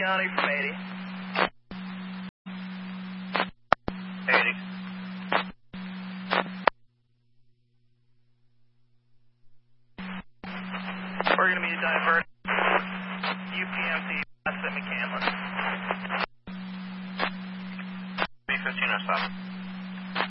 County from 80. 80. We're going to be diverted. UPMC, that's at McCandless. B1507.